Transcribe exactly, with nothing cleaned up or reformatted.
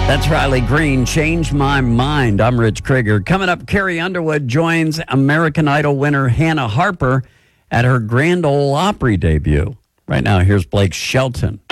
That's Riley Green, Change My Mind. I'm Rich Krieger. Coming up, Carrie Underwood joins American Idol winner Hannah Harper at her Grand Ole Opry debut. Right now, here's Blake Shelton.